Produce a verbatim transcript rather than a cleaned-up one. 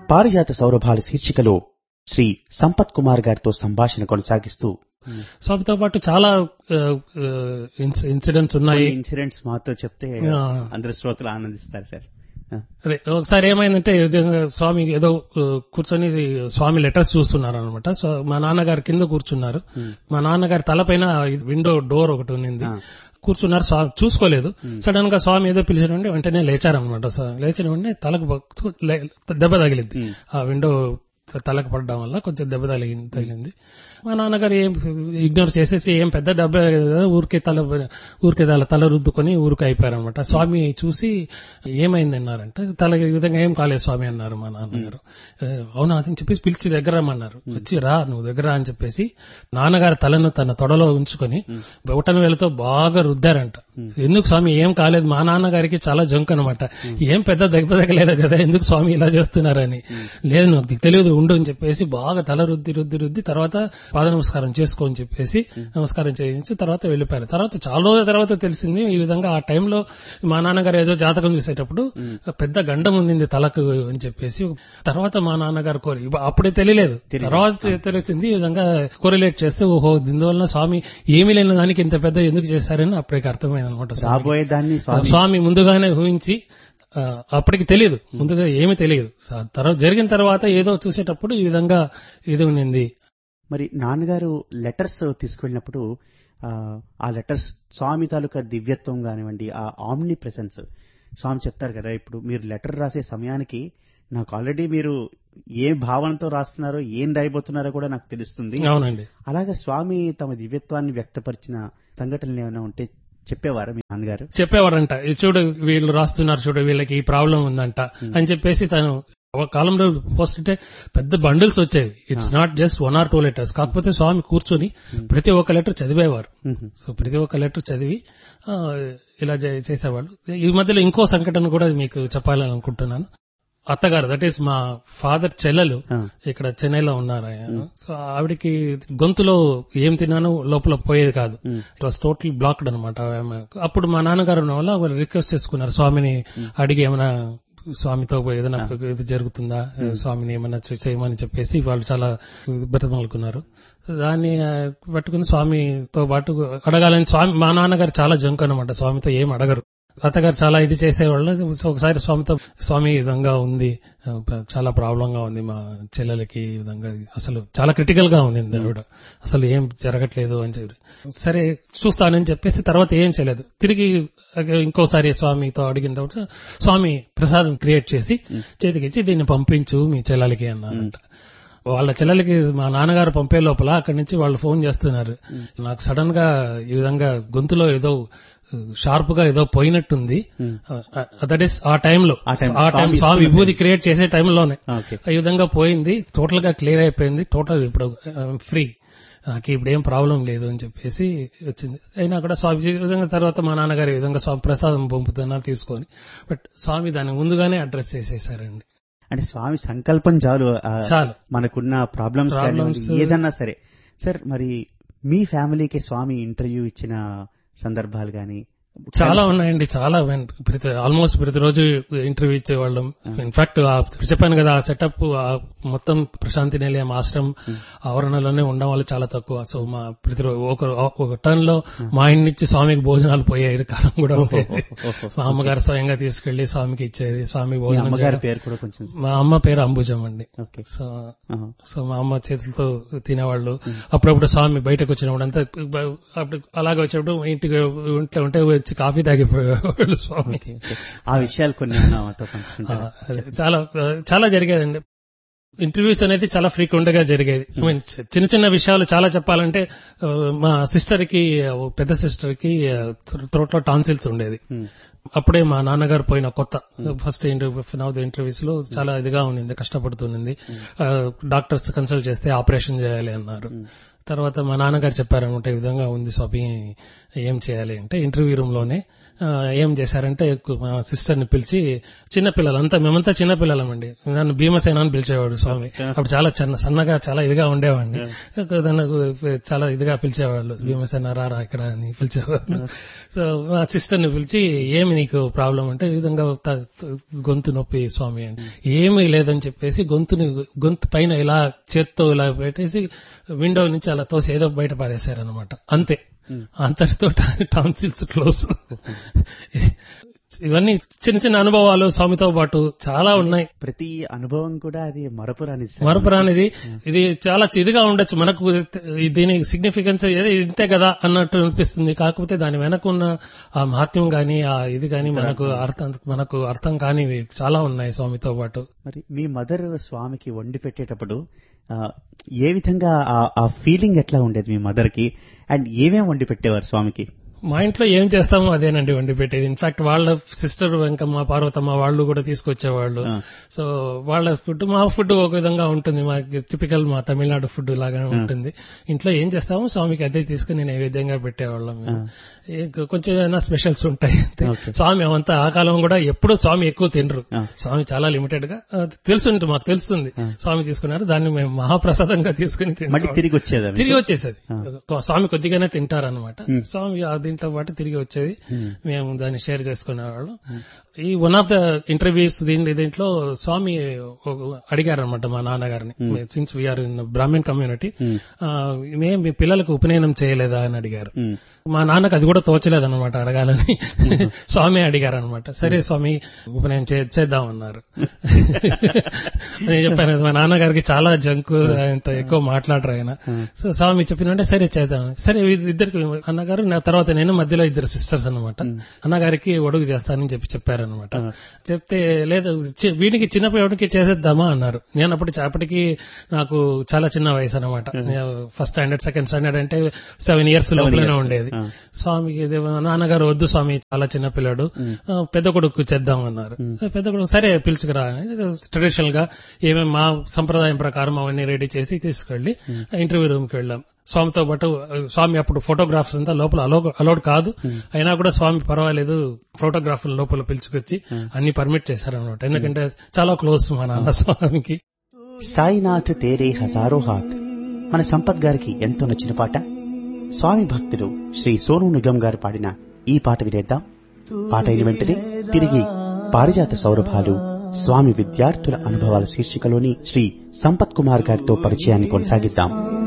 పారిజాత సౌరభాలు శీర్షికలో శ్రీ సంపత్ కుమార్ గారితో సంభాషణ కొనసాగిస్తూ స్వామితో పాటు చాలా ఇన్సిడెంట్స్ ఉన్నాయి. ఇన్సిడెంట్స్ మాతో చెప్తే అందరు శ్రోతలు ఆనందిస్తారు సార్. అదే ఒకసారి ఏమైందంటే స్వామి ఏదో కూర్చొని స్వామి లెటర్స్ చూస్తున్నారు అనమాట. సో మా నాన్నగారు కింద కూర్చున్నారు. మా నాన్నగారి తలపైన విండో డోర్ ఒకటి ఉన్నింది. కూర్చున్నారు, స్వామి చూసుకోలేదు. సడన్ గా స్వామి ఏదో పిలిచారంటే వెంటనే లేచారనమాట. లేచిన వెంటనే తలకు దెబ్బ తగిలింది. ఆ విండో తలకు పడడం వల్ల కొంచెం దెబ్బ తగిలింది తగిలింది మా నాన్నగారు ఏం ఇగ్నోర్ చేసేసి ఏం పెద్ద దెబ్బ ఊరికే తల ఊరికే తల తల రుద్దుకొని ఊరికి అయిపోయారనమాట. స్వామి చూసి ఏమైంది అన్నారంటే తల ఈ విధంగా ఏం కాలేదు స్వామి అన్నారు మా నాన్నగారు. అవునా అని చెప్పేసి పిలిచి దగ్గర రమ్మన్నారు. వచ్చి రా నువ్వు దగ్గర అని చెప్పేసి నాన్నగారి తలను తన తొడలో ఉంచుకొని బొటన వేలతో బాగా రుద్దారంట. ఎందుకు స్వామి ఏం కాలేదు, మా నాన్నగారికి చాలా జంక్ అనమాట. ఏం పెద్ద దెబ్బ తగ్గలేదు కదా, ఎందుకు స్వామి ఇలా చేస్తున్నారని. లేదు నాకు తెలియదు ఉండు అని చెప్పేసి బాగా తల రుద్ది రుద్ది రుద్ది తర్వాత పాద నమస్కారం చేసుకో అని చెప్పేసి నమస్కారం చేయించి తర్వాత వెళ్లిపోయారు. తర్వాత చాలా రోజుల తర్వాత తెలిసింది ఈ విధంగా ఆ టైంలో మా నాన్నగారు ఏదో జాతకం చూసేటప్పుడు పెద్ద గండం ఉండింది తలకు అని చెప్పేసి తర్వాత మా నాన్నగారు కోరి అప్పుడే తెలియలేదు. తర్వాత తెలిసింది ఈ విధంగా కోరిలేట్ చేస్తే ఓహో దీనివల్ల స్వామి ఏమీ లేని దానికి ఇంత పెద్ద ఎందుకు చేశారని అప్పటికి అర్థమైంది అనమాట. స్వామి ముందుగానే ఊహించి అప్పటికి తెలియదు, ముందుగా ఏమీ తెలియదు. తర్వాత జరిగిన తర్వాత ఏదో చూసేటప్పుడు ఈ విధంగా ఇది ఉన్నింది. మరి నాన్నగారు లెటర్స్ తీసుకెళ్ళినప్పుడు ఆ లెటర్స్ స్వామి తాలూకా దివ్యత్వం కానివ్వండి, ఆ ఆమ్ని ప్రెసెన్స్ స్వామి చెప్తారు కదా, ఇప్పుడు మీరు లెటర్ రాసే సమయానికి నాకు ఆల్రెడీ మీరు ఏ భావనతో రాస్తున్నారో ఏం రాయబోతున్నారో కూడా నాకు తెలుస్తుంది. అవునండి. అలాగే స్వామి తమ దివ్యత్వాన్ని వ్యక్తపరిచిన సంఘటనలు ఏమైనా ఉంటే చెప్పేవారా మీ నాన్నగారు? చెప్పేవారంట. చూడు వీళ్ళు రాస్తున్నారు, చూడు వీళ్ళకి ఈ ప్రాబ్లం ఉందంట అని చెప్పేసి తను ఒక కాలంలో పోస్ట్ అంటే పెద్ద బండిల్స్ వచ్చేవి. It's not just one or two letters. కాకపోతే స్వామి కూర్చొని ప్రతి ఒక్క లెటర్ చదివేవారు. సో ప్రతి ఒక్క లెటర్ చదివి ఇలా చేసేవాళ్ళు. ఈ మధ్యలో ఇంకో సంఘటన కూడా మీకు చెప్పాలని అనుకుంటున్నాను. అత్తగారు దట్ ఈస్ మా ఫాదర్ చెల్లెలు ఇక్కడ చెన్నైలో ఉన్నారు. సో ఆవిడికి గొంతులో ఏం తిన్నాను లోపల పోయేది కాదు. ఇట్ వాస్ టోటల్ బ్లాక్డ్ అనమాట. అప్పుడు మా నాన్నగారు ఉన్న వల్ల రిక్వెస్ట్ చేసుకున్నారు స్వామిని అడిగి ఏమైనా స్వామితో ఏదైనా ఇది జరుగుతుందా, స్వామిని ఏమైనా చేయమని చెప్పేసి వాళ్ళు చాలా బతిమాలుకున్నారు. దాన్ని పట్టుకుని స్వామితో పాటు అడగాలని స్వామి మా నాన్నగారు చాలా జంక్ అనమాట, స్వామితో ఏం అడగరు. అత్తగారు చాలా ఇది చేసేవాళ్ళు. ఒకసారి స్వామితో స్వామి ఈ విధంగా ఉంది, చాలా ప్రాబ్లం గా ఉంది మా చెల్లెలకి, ఈ విధంగా అసలు చాలా క్రిటికల్ గా ఉంది ఆవిడ, అసలు ఏం జరగట్లేదు అని చెప్పి సరే చూస్తానని చెప్పేసి తర్వాత ఏం చేయలేదు. తిరిగి ఇంకోసారి స్వామితో అడిగిన తర్వాత స్వామి ప్రసాదం క్రియేట్ చేసి చేతికిచ్చి దీన్ని పంపించు మీ చెల్లెలకి అన్నారంట. వాళ్ళ చెల్లెలకి మా నాన్నగారు పంపే లోపల అక్కడి నుంచి వాళ్ళు ఫోన్ చేస్తున్నారు. నాకు సడన్ గా ఈ విధంగా గొంతులో ఏదో షార్ప్ గా ఏదో పోయినట్టుంది. దట్ ఈస్ ఆ టైంలో ఆ టైం స్వామి విభూతి క్రియేట్ చేసే టైంలోనే ఈ విధంగా పోయింది. టోటల్ గా క్లియర్ అయిపోయింది. టోటల్ ఇప్పుడు ఫ్రీ, నాకు ఇప్పుడు ఏం ప్రాబ్లం లేదు అని చెప్పేసి వచ్చింది. అయినా కూడా స్వామి ఈ విధంగా తర్వాత మా నాన్నగారు ఈ విధంగా స్వామి ప్రసాదం పంపుతున్నా తీసుకొని, బట్ స్వామి దాన్ని ముందుగానే అడ్రస్ చేసేసారండి. అంటే స్వామి సంకల్పం చాలు చాలు మనకున్న ప్రాబ్లమ్స్ ఏదన్నా సరే. సార్ మరి మీ ఫ్యామిలీకి స్వామి ఇంటర్వ్యూ ఇచ్చిన సందర్భాలు గానీ చాలా ఉన్నాయండి. చాలా ప్రతి ఆల్మోస్ట్ ప్రతిరోజు ఇంటర్వ్యూ ఇచ్చేవాళ్ళం. ఇన్ఫాక్ట్ చెప్పాను కదా ఆ సెటప్ మొత్తం ప్రశాంతి నిలయం ఆశ్రమం ఆవరణలోనే ఉండడం వల్ల చాలా తక్కువ. సో మా ప్రతిరోజు ఒక టర్న్ లో మా ఇంటి నుంచి స్వామికి భోజనాలు పోయే కాలం కూడా ఉండేది. మా అమ్మగారు స్వయంగా తీసుకెళ్లి స్వామికి ఇచ్చేది. స్వామి భోజనం పేరు కూడా కొంచెం మా అమ్మ పేరు అంబుజం అండి. సో సో మా అమ్మ చేతులతో తినేవాళ్ళు. అప్పుడప్పుడు స్వామి బయటకు వచ్చినప్పుడు అంతా అప్పుడు అలాగే వచ్చినప్పుడు ఇంటికి ఇంట్లో ఉంటే కాఫీ తాగిపోయేవాళ్ళు స్వామి. ఆ విషయాలు కొన్ని చాలా చాలా జరిగేదండి. ఇంటర్వ్యూస్ అనేది చాలా ఫ్రీక్వెంట్ గా జరిగేది. ఐ మీన్ చిన్న చిన్న విషయాలు చాలా చెప్పాలంటే మా సిస్టర్ కి పెద్ద సిస్టర్ కి త్రోట్ లో టాన్సిల్స్ ఉండేది. అప్పుడే మా నాన్నగారు పోయిన కొత్త ఫస్ట్ ఇంటర్వ్యూ ఇంటర్వ్యూస్ లో చాలా ఇదిగా ఉంది, కష్టపడుతుంది. డాక్టర్స్ కన్సల్ట్ చేస్తే ఆపరేషన్ చేయాలి అన్నారు. తర్వాత మా నాన్నగారు చెప్పారనమాట ఈ విధంగా ఉంది స్వామి ఏం చేయాలి అంటే ఇంటర్వ్యూ రూమ్ లోనే ఏం చేశారంటే మా సిస్టర్ ని పిలిచి, చిన్నపిల్లలు అంతా మేమంతా చిన్నపిల్లలమండి, నన్ను భీమసేన అని పిలిచేవాడు స్వామి. అప్పుడు చాలా చిన్న సన్నగా చాలా ఇదిగా ఉండేవాడిని. చాలా ఇదిగా పిలిచేవాళ్ళు, భీమసేన రారా ఇక్కడ అని పిలిచేవాళ్ళు. సో మా సిస్టర్ ని పిలిచి ఏమి నీకు ప్రాబ్లం అంటే ఈ విధంగా త- త- గొంతు నొప్పి స్వామి అంటే ఏమీ లేదని చెప్పేసి గొంతుని గొంతు పైన ఇలా చేత్తో ఇలా పెట్టేసి విండో నుంచి అలా తోసి ఏదో బయట పారేశారనమాట. అంతే, అంతటితో టాన్సిల్స్ క్లోజ్. ఇవన్నీ చిన్న చిన్న అనుభవాలు స్వామితో పాటు చాలా ఉన్నాయి. ప్రతి అనుభవం కూడా అది మరపురానిది సార్. మరపురానిది. ఇది చాలా ఇదిగా ఉండొచ్చు మనకు, దీని సిగ్నిఫికెన్స్ ఏది ఇంతే కదా అన్నట్టు అనిపిస్తుంది. కాకపోతే దాని వెనక ఉన్న ఆ మహాత్మ్యం గాని ఆ ఇది గాని మనకు అర్థం మనకు అర్థం కానివి చాలా ఉన్నాయి స్వామితో పాటు. మరి మీ మదర్ స్వామికి వండి పెట్టేటప్పుడు ఆ, ఏ విధంగా ఆ- ఆ ఫీలింగ్ ఎట్లా ఉండేది మీ మదర్ కి, అండ్ ఏమేం వండి పెట్టేవారు స్వామికి? మా ఇంట్లో ఏం చేస్తామో అదేనండి వండి పెట్టేది. ఇన్ఫాక్ట్ వాళ్ళ సిస్టర్ వెంకమ్మ, పార్వతమ్మ వాళ్ళు కూడా తీసుకొచ్చేవాళ్ళు. ఆ. సో వాళ్ళ ఫుడ్ మా ఫుడ్ ఒక విధంగా ఉంటుంది, మా టిపికల్ మా తమిళనాడు ఫుడ్ లాగా ఉంటుంది. ఇంట్లో ఏం చేస్తామో స్వామికి అదే తీసుకుని నైవేద్యంగా పెట్టేవాళ్ళం మేము. ఏ కొంచెం ఏదైనా స్పెషల్స్ ఉంటాయి అంతే. Okay. స్వామి అవంతా ఆ కాలం కూడా ఎప్పుడు స్వామి ఎక్కువ తినరు. ఆ. స్వామి చాలా లిమిటెడ్ గా ఆ, తెలుసుంటుంది, మాకు తెలుస్తుంది స్వామి తీసుకున్నారు, దాన్ని మేము మహాప్రసాదంగా తీసుకుని మళ్ళీ తిన్నాం. తిరిగి వచ్చేదా మీకు? తిరిగి వచ్చేసేది. ఆ. స్వామి కొద్దిగానే తింటారనమాట. Hmm. స్వామి ఆ దీంతో పాటు తిరిగి వచ్చేది. Hmm. మేము దాన్ని షేర్ చేసుకునేవాళ్ళం. ఈ వన్ ఆఫ్ ద ఇంటర్వ్యూస్ దీని దీంట్లో స్వామి అడిగారనమాట మా నాన్నగారిని, since we are in Brahman community, మేము మీ పిల్లలకు ఉపనయనం చేయలేదా అని అడిగారు. Hmm. మా నాన్నకు అది కూడా తోచలేదన్నమాట అడగాలని. స్వామి అడిగారనమాట. సరే స్వామి ఉపనయనం చే- చేద్దామన్నారు. నేను చెప్పాను కదా, మా నాన్నగారికి చాలా జంకు, ఇంత ఎక్కువ మాట్లాడరు ఆయన. సో స్వామి చెప్పినంటే సరే చేద్దాం. సరే ఇద్దరికి అన్నగారు, నా తర్వాత నేను, మధ్యలో ఇద్దరు సిస్టర్స్ అన్నమాట. అన్నగారికి ఒడుగు చేస్తానని చెప్పి చెప్పారనమాట. చెప్తే లేదు చి- వీడికి చిన్నపిల్లడికి చేసేద్దామా అన్నారు. నేను అప్పుడు అప్పటికి నాకు చాలా చిన్న వయసు అనమాట. ఫస్ట్ స్టాండర్డ్ సెకండ్ స్టాండర్డ్ అంటే సెవెన్ ఇయర్స్ లోపలనే ఉండేది. స్వామికి ఇది నాన్నగారు వద్దు స్వామి చాలా చిన్న పిల్లాడు, ఆ, పెద్ద కొడుకు చేద్దాం అన్నారు. పెద్ద కొడుకు సరే పిలుచుకురా అని ట్రెడిషనల్ గా ఏమేమి మా సంప్రదాయం ప్రకారం అవన్నీ రెడీ చేసి తీసుకెళ్లి ఇంటర్వ్యూ రూమ్ కి వెళ్ళాం. స్వామితో పాటు స్వామి అప్పుడు ఫోటోగ్రాఫ్స్ అంతా లోపల అలో అలౌడ్ కాదు, అయినా కూడా స్వామి పర్వాలేదు ఫోటోగ్రాఫ్ లోపల పిలుచుకొచ్చి అన్ని పర్మిట్ చేశారనమాట. ఎందుకంటే చాలా క్లోజ్ మా నాన్న స్వామికి. సాయినాథ్ తేరే హజారో హాత్ మన సంపత్ గారికి ఎంతో నచ్చిన పాట. స్వామి భక్తుడు శ్రీ సోను నిగమ్ గారు పాడిన ఈ పాట వినేద్దాం. పాట అయిన వెంటనే తిరిగి పారిజాత సౌరభాలు స్వామి విద్యార్థుల అనుభవాల శీర్షికలోని శ్రీ సంపత్ కుమార్ గారితో పరిచయాన్ని కొనసాగిద్దాం.